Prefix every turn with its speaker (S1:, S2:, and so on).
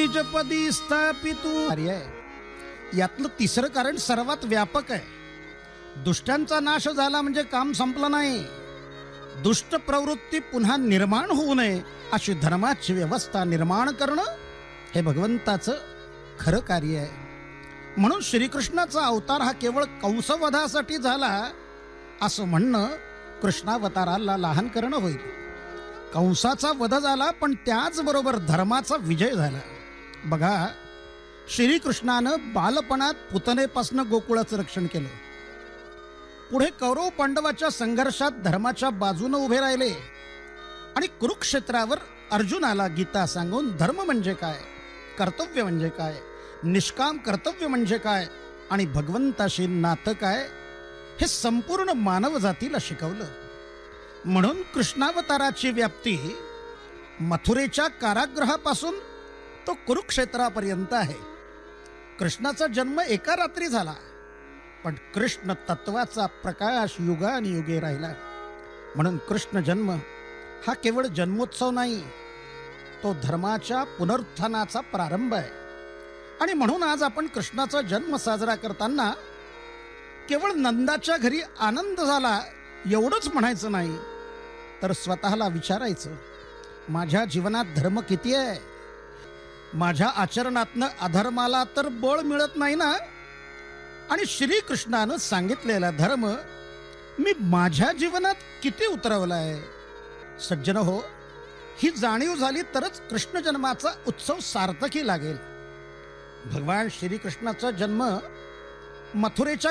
S1: निजपदी स्थापितू कार्य आहे. यातलं तिसरं कारण सर्वात व्यापक आहे. दुष्टांचा नाश झाला म्हणजे काम संपलं नाही. दुष्ट प्रवृत्ती पुन्हा निर्माण होऊ नये अशी धर्माची व्यवस्था निर्माण करणं हे भगवंताचं खरं कार्य आहे. म्हणून श्रीकृष्णाचा अवतार हा केवळ कंसवधासाठी झाला असं म्हणणं कृष्णावताराला लहान करणं होईल. कंसाचा वध झाला पण त्याचबरोबर धर्माचा विजय झाला. बघा, श्रीकृष्णानं बालपणात पुतनेपासून गोकुळाचं रक्षण केलं. पुढे कौरव पांडवाच्या संघर्षात धर्माच्या बाजूने उभे राहिले आणि कुरुक्षेत्रावर अर्जुनाला गीता सांगून धर्म म्हणजे काय, कर्तव्य म्हणजे काय, निष्काम कर्तव्य म्हणजे काय आणि भगवंताशी नातं काय हे संपूर्ण मानव जातीला शिकवलं. म्हणून कृष्णावताराची व्याप्ती मथुरेच्या कारागृहापासून तो कुरुक्षेत्रापर्यंत आहे. कृष्णाचा जन्म एका रात्री झाला पण कृष्ण तत्वाचा प्रकाश युगानुयुगे राहिला. म्हणून कृष्ण जन्म हा केवळ जन्मोत्सव नाही, तो धर्माच्या पुनरुत्थानाचा प्रारंभ आहे. आणि म्हणून आज आपण कृष्णाचा जन्म साजरा करताना केवळ नंदाच्या घरी आनंद झाला एवढंच म्हणायचं नाही, तर स्वतःला विचारायचं, माझ्या जीवनात धर्म किती आहे? माझ्या आचरणातनं अधर्माला तर बळ मिळत नाही ना? आणि श्रीकृष्णानं सांगितलेला धर्म मी माझ्या जीवनात किती उतरवला आहे? सज्जन हो, ही जाणीव झाली तरच कृष्ण जन्माचा उत्सव सार्थकी लागेल. भगवान श्रीकृष्णाचा जन्म मथुरेच्या